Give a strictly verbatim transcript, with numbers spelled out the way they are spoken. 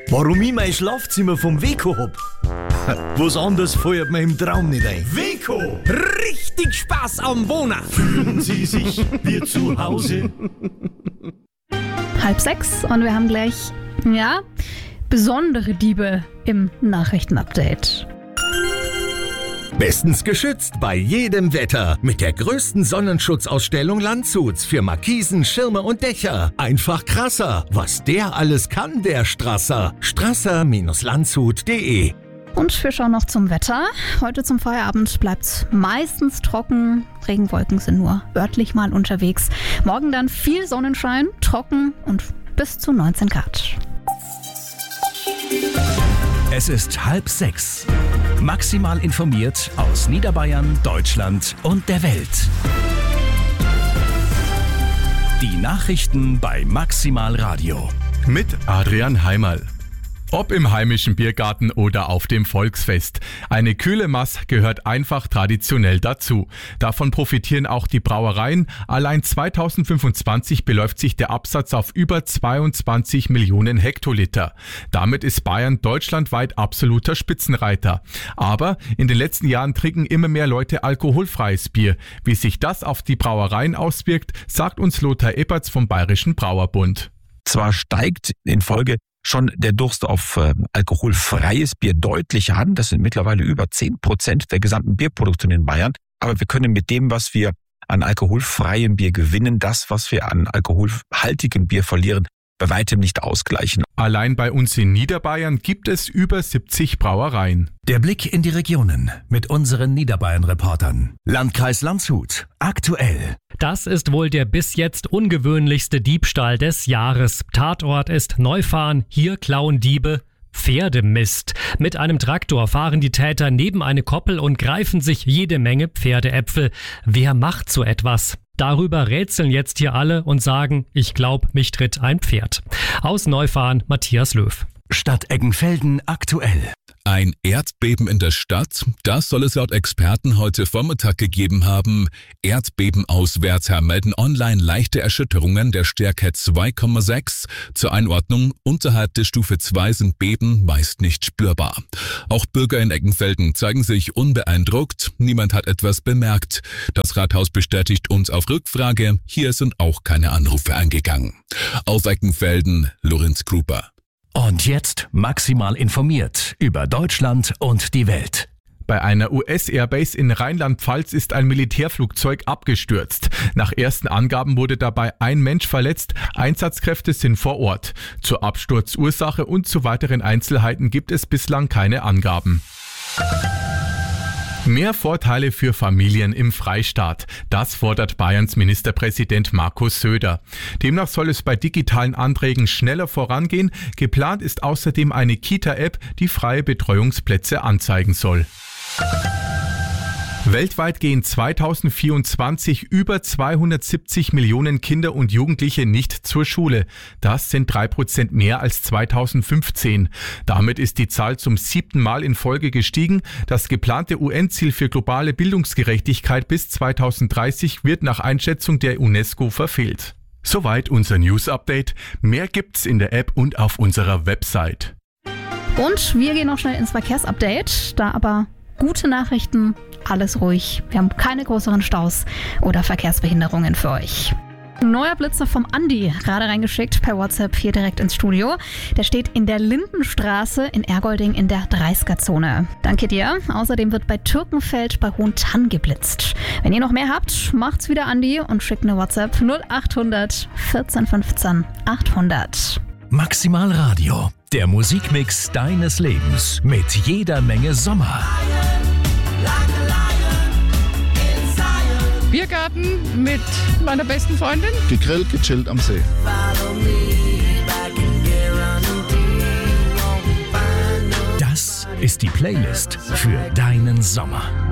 Warum ich mein Schlafzimmer vom Weko hab? Was anderes fällt mir im Traum nicht ein. Weko! Richtig Spaß am Wohnen! Fühlen Sie sich wie zu Hause? Halb sechs und wir haben gleich, ja, besondere Diebe im Nachrichtenupdate. Bestens geschützt bei jedem Wetter. Mit der größten Sonnenschutzausstellung Landshuts für Markisen, Schirme und Dächer. Einfach krasser. Was der alles kann, der Strasser. Strasser Landshut punkt de. Und wir schauen noch zum Wetter. Heute zum Feierabend bleibt's meistens trocken. Regenwolken sind nur örtlich mal unterwegs. Morgen dann viel Sonnenschein, trocken und bis zu neunzehn Grad. Es ist halb sechs. Maximal informiert aus Niederbayern, Deutschland und der Welt. Die Nachrichten bei Maximal Radio. Mit Adrian Heimerl. Ob im heimischen Biergarten oder auf dem Volksfest. Eine kühle Maß gehört einfach traditionell dazu. Davon profitieren auch die Brauereien. Allein zweitausendfünfundzwanzig beläuft sich der Absatz auf über zweiundzwanzig Millionen Hektoliter. Damit ist Bayern deutschlandweit absoluter Spitzenreiter. Aber in den letzten Jahren trinken immer mehr Leute alkoholfreies Bier. Wie sich das auf die Brauereien auswirkt, sagt uns Lothar Eppertz vom Bayerischen Brauerbund. Zwar steigt in Folge schon der Durst auf äh, alkoholfreies Bier deutlich an. Das sind mittlerweile über zehn Prozent der gesamten Bierproduktion in Bayern. Aber wir können mit dem, was wir an alkoholfreiem Bier gewinnen, das, was wir an alkoholhaltigem Bier verlieren, bei weitem nicht ausgleichen. Allein bei uns in Niederbayern gibt es über siebzig Brauereien. Der Blick in die Regionen mit unseren Niederbayern-Reportern. Landkreis Landshut. Aktuell. Das ist wohl der bis jetzt ungewöhnlichste Diebstahl des Jahres. Tatort ist Neufahren. Hier klauen Diebe Pferdemist. Mit einem Traktor fahren die Täter neben eine Koppel und greifen sich jede Menge Pferdeäpfel. Wer macht so etwas? Darüber rätseln jetzt hier alle und sagen, ich glaube, mich tritt ein Pferd. Aus Neufahren, Matthias Löw. Stadt Eggenfelden aktuell. Ein Erdbeben in der Stadt, das soll es laut Experten heute Vormittag gegeben haben. Erdbebenauswärter melden online leichte Erschütterungen der Stärke zwei Komma sechs. Zur Einordnung, unterhalb der Stufe zwei sind Beben meist nicht spürbar. Auch Bürger in Eggenfelden zeigen sich unbeeindruckt. Niemand hat etwas bemerkt. Das Rathaus bestätigt uns auf Rückfrage, hier sind auch keine Anrufe eingegangen. Auf Eggenfelden, Lorenz Gruber. Und jetzt maximal informiert über Deutschland und die Welt. Bei einer U S-Airbase in Rheinland-Pfalz ist ein Militärflugzeug abgestürzt. Nach ersten Angaben wurde dabei ein Mensch verletzt. Einsatzkräfte sind vor Ort. Zur Absturzursache und zu weiteren Einzelheiten gibt es bislang keine Angaben. Mehr Vorteile für Familien im Freistaat. Das fordert Bayerns Ministerpräsident Markus Söder. Demnach soll es bei digitalen Anträgen schneller vorangehen. Geplant ist außerdem eine Kita-App, die freie Betreuungsplätze anzeigen soll. Weltweit gehen zweitausendvierundzwanzig über zweihundertsiebzig Millionen Kinder und Jugendliche nicht zur Schule. Das sind drei Prozent mehr als zweitausendfünfzehn. Damit ist die Zahl zum siebten Mal in Folge gestiegen. Das geplante U N-Ziel für globale Bildungsgerechtigkeit bis zweitausenddreißig wird nach Einschätzung der UNESCO verfehlt. Soweit unser News-Update. Mehr gibt's in der App und auf unserer Website. Und wir gehen noch schnell ins Verkehrsupdate. Da aber gute Nachrichten, alles ruhig. Wir haben keine größeren Staus oder Verkehrsbehinderungen für euch. Neuer Blitzer vom Andi, gerade reingeschickt per WhatsApp hier direkt ins Studio. Der steht in der Lindenstraße in Ergolding in der dreißiger-Zone. Danke dir. Außerdem wird bei Türkenfeld bei Hohentann geblitzt. Wenn ihr noch mehr habt, macht's wieder Andi und schickt eine WhatsApp null achthundert vierzehn fünfzehn achthundert. Maximal Radio, der Musikmix deines Lebens mit jeder Menge Sommer. Biergarten mit meiner besten Freundin. Gegrillt, gechillt am See. Das ist die Playlist für deinen Sommer.